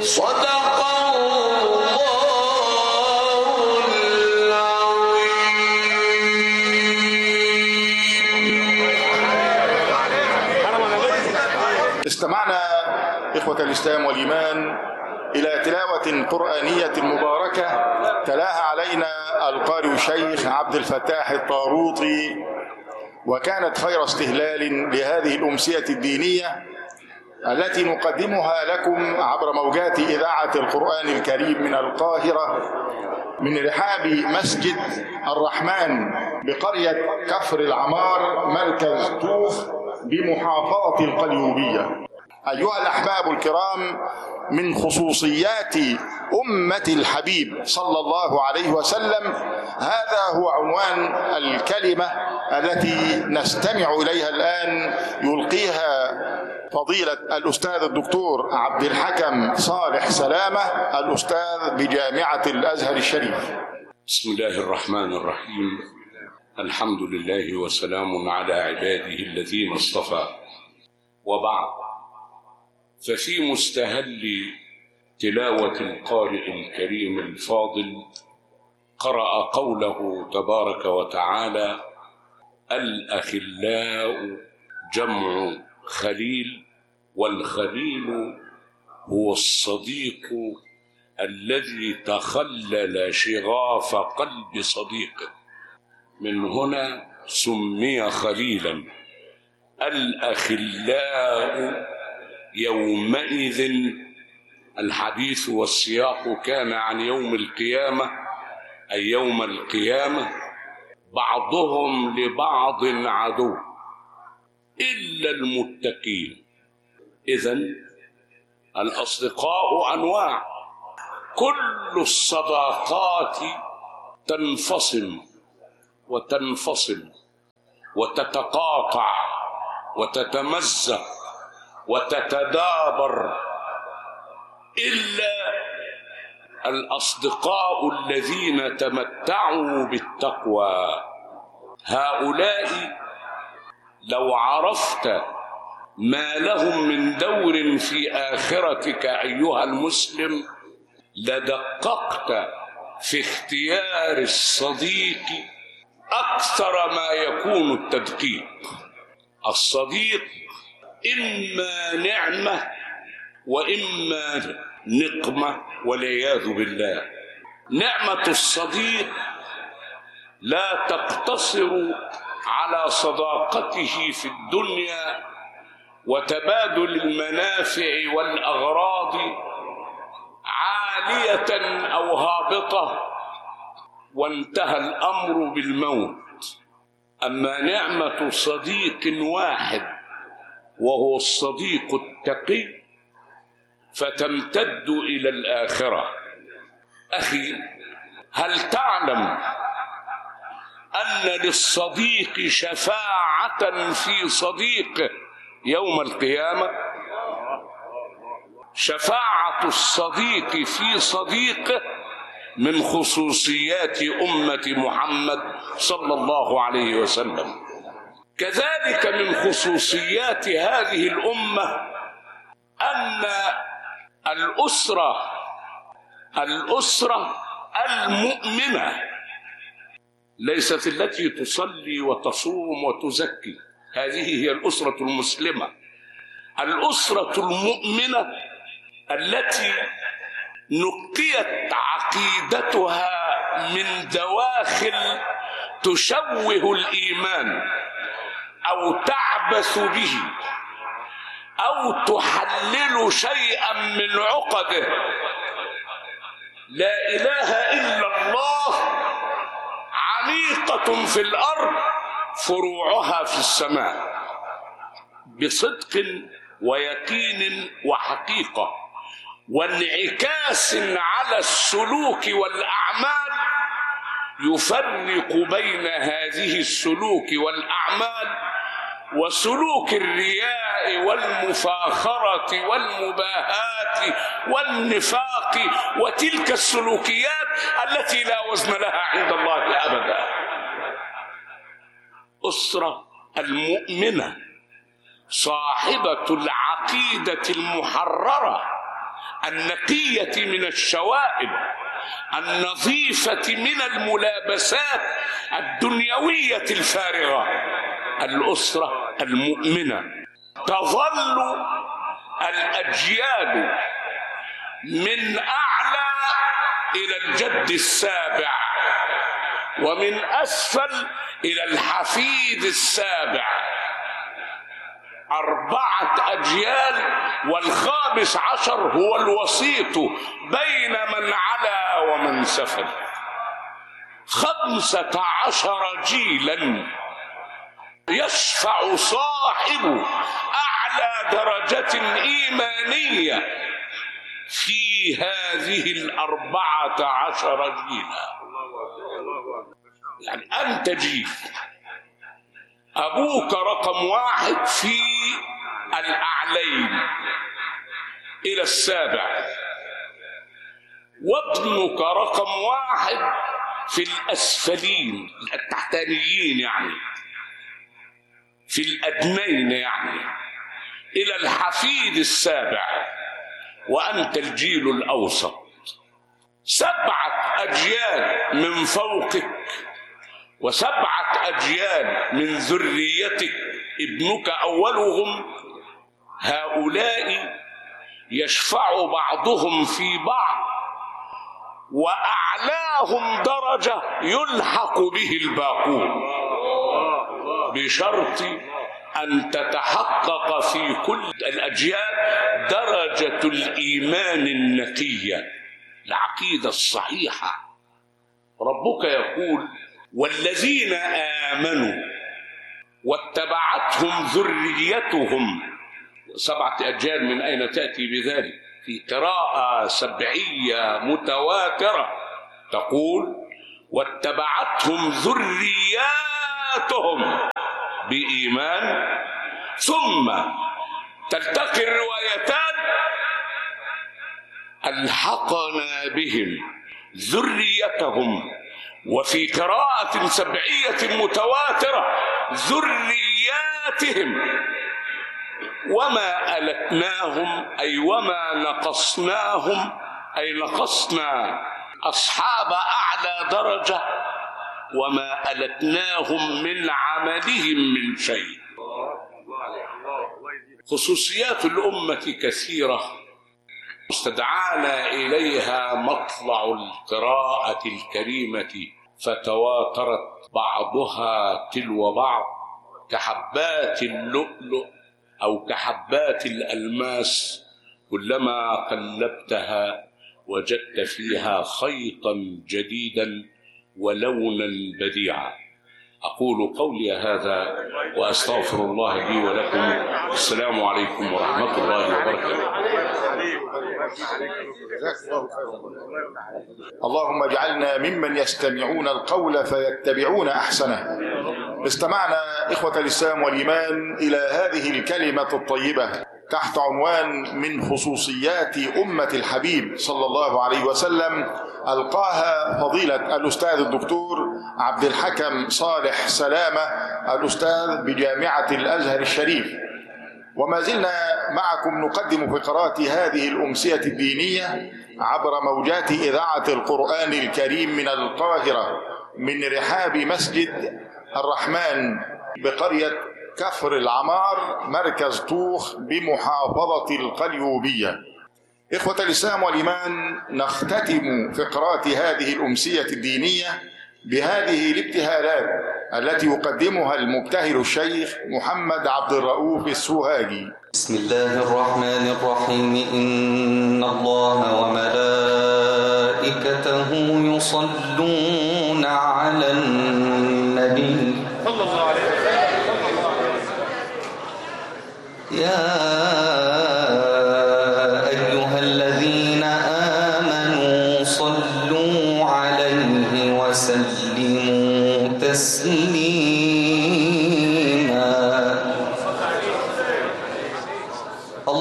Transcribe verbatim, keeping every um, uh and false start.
صدق الله العظيم. استمعنا إخوة الإسلام والإيمان إلى تلاوة قرآنية مباركة تلاها علينا القارئ الشيخ عبد الفتاح الطاروطي، وكانت خير استهلال لهذه الأمسية الدينية التي نقدمها لكم عبر موجات إذاعة القرآن الكريم من القاهرة من رحاب مسجد الرحمن بقرية كفر العمار مركز طوف بمحافظة القليوبية. أيها الأحباب الكرام، من خصوصيات أمة الحبيب صلى الله عليه وسلم هذا هو عنوان الكلمة التي نستمع إليها الآن، يلقيها فضيلة الأستاذ الدكتور عبد الحكم صالح سلامة الأستاذ بجامعة الأزهر الشريف. بسم الله الرحمن الرحيم. الحمد لله وسلام على عباده الذين اصطفى، وبعد، ففي مستهل تلاوة القارئ الكريم الفاضل قرأ قوله تبارك وتعالى: الأخلاء جمع خليل، والخليل هو الصديق الذي تخلل شغاف قلب صديقه، من هنا سمي خليلا. الأخلاء يومئذ، الحديث والسياق كان عن يوم القيامة، أي يوم القيامة بعضهم لبعض عدو إلا المتقين. إذن الأصدقاء أنواع، كل الصداقات تنفصل وتنفصل وتتقاطع وتتمزق وتتدابر، إلا الأصدقاء الذين تمتعوا بالتقوى. هؤلاء لو عرفت ما لهم من دور في آخرتك أيها المسلم لدققت في اختيار الصديق أكثر ما يكون التدقيق. الصديق إما نعمة وإما نقمة والعياذ بالله. نعمة الصديق لا تقتصر على صداقته في الدنيا وتبادل المنافع والأغراض عالية أو هابطة وانتهى الأمر بالموت. أما نعمة صديق واحد وهو الصديق التقي فتمتد إلى الآخرة. أخي، هل تعلم أن للصديق شفاعة في صديقه يوم القيامة؟ شفاعة الصديق في صديقه من خصوصيات أمة محمد صلى الله عليه وسلم. كذلك من خصوصيات هذه الأمة أن الأسرة الأسرة المؤمنة ليست التي تصلي وتصوم وتزكي، هذه هي الأسرة المسلمة. الأسرة المؤمنة التي نقيت عقيدتها من دواخل تشوه الإيمان أو تعبث به أو تحلل شيئا من عقده. لا إله إلا الله عميقة في الأرض فروعها في السماء، بصدق ويقين وحقيقة وانعكاس على السلوك والأعمال يفرق بين هذه السلوك والأعمال وسلوك الرياء والمفاخرة والمباهاة والنفاق وتلك السلوكيات التي لا وزن لها عند الله أبدا. أسرة المؤمنة صاحبة العقيدة المحررة النقية من الشوائب، النظيفة من الملابسات الدنيوية الفارغة، الأسرة المؤمنة. تظل الأجيال من أعلى إلى الجد السابع، ومن أسفل إلى الحفيد السابع، أربعة أجيال، والخامس عشر هو الوسيط بين من علا ومن سفل. خمسة عشر جيلا يشفع صاحب أعلى درجة إيمانية في هذه الأربعة عشر جيلا. يعني أنت جيل أبوك رقم واحد في الأعلين إلى السابع، وابنك رقم واحد في الأسفلين التحتانيين، يعني في الأدنين، يعني إلى الحفيد السابع، وأنت الجيل الأوسط. سبعة أجيال من فوقك وسبعة أجيال من ذريتك، ابنك أولهم. هؤلاء يشفع بعضهم في بعض، وأعلاهم درجة يلحق به الباقون، بشرط أن تتحقق في كل الأجيال درجة الإيمان النقية، العقيدة الصحيحة. ربك يقول: والذين آمنوا واتبعتهم ذريتهم. سبعة أجيال من أين تأتي بذلك؟ في قراءة سبعية متواترة تقول: واتبعتهم ذرياتهم بإيمان. ثم تلتقي الروايتان: ألحقنا بهم ذريتهم. وفي قراءة سبعية متواترة: ذرياتهم. وما ألتناهم، أي وما نقصناهم، أي نقصنا أصحاب أعلى درجة، وما ألتناهم من عملهم من شيء. خصوصيات الأمة كثيرة استدعانا إليها مطلع القراءة الكريمة، فتواترت بعضها تلو بعض كحبات اللؤلؤ أو كحبات الألماس، كلما قلبتها وجدت فيها خيطا جديدا ولونا بديعا. أقول قولي هذا وأستغفر الله لي ولكم. السلام عليكم ورحمة الله وبركاته. اللهم اجعلنا ممن يستمعون القول فيتبعون أحسنه. استمعنا إخوة الإسلام والإيمان إلى هذه الكلمة الطيبة تحت عنوان من خصوصيات أمة الحبيب صلى الله عليه وسلم، ألقاها فضيلة الأستاذ الدكتور عبد الحكم صالح سلامة، الأستاذ بجامعة الأزهر الشريف. وما زلنا معكم نقدم فقرات هذه الأمسية الدينية عبر موجات إذاعة القرآن الكريم من القاهرة، من رحاب مسجد الرحمن بقرية كفر العمار، مركز طوخ بمحافظة القليوبية. إخوة الإسلام والإيمان، نختتم فقرات هذه الأمسية الدينية بهذه الابتهالات التي يقدمها المبتهل الشيخ محمد عبد الرؤوف السوهاجي. بسم الله الرحمن الرحيم. إن الله وملائكته يصلون على النبي صلى الله عليه وسلم. يا أيها الذين آمنوا صلوا عليه وسلموا تسليما.